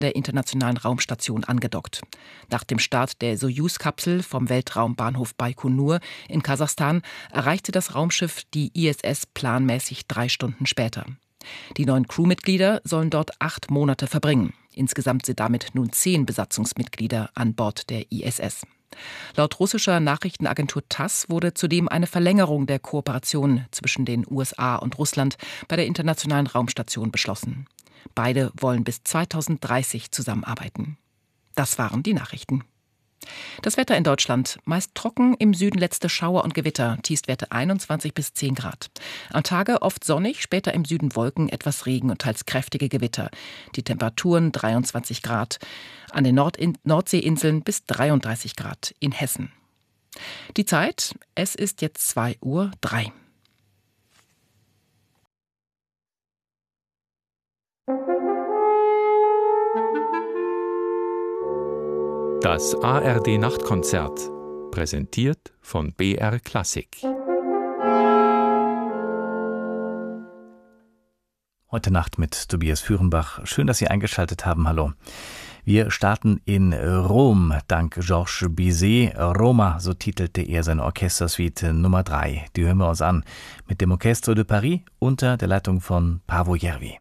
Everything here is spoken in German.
der Internationalen Raumstation angedockt. Nach dem Start der Sojus-Kapsel vom Weltraumbahnhof Baikonur in Kasachstan erreichte das Raumschiff die ISS planmäßig 3 Stunden später. Die 9 Crewmitglieder sollen dort 8 Monate verbringen. Insgesamt sind damit nun 10 Besatzungsmitglieder an Bord der ISS. Laut russischer Nachrichtenagentur TASS wurde zudem eine Verlängerung der Kooperation zwischen den USA und Russland bei der Internationalen Raumstation beschlossen. Beide wollen bis 2030 zusammenarbeiten. Das waren die Nachrichten. Das Wetter in Deutschland: meist trocken, im Süden letzte Schauer und Gewitter, Tiefstwerte 21 bis 10 Grad. Am Tage oft sonnig, später im Süden Wolken, etwas Regen und teils kräftige Gewitter. Die Temperaturen 23 Grad, an den Nordseeinseln bis 33 Grad in Hessen. Die Zeit: es ist jetzt 2:03 Uhr. Das ARD-Nachtkonzert, präsentiert von BR Klassik. Heute Nacht mit Tobias Führenbach. Schön, dass Sie eingeschaltet haben. Hallo. Wir starten in Rom, dank Georges Bizet. Roma, so titelte er seine Orchestersuite Nummer 3. Die hören wir uns an mit dem Orchestre de Paris unter der Leitung von Paavo Järvi.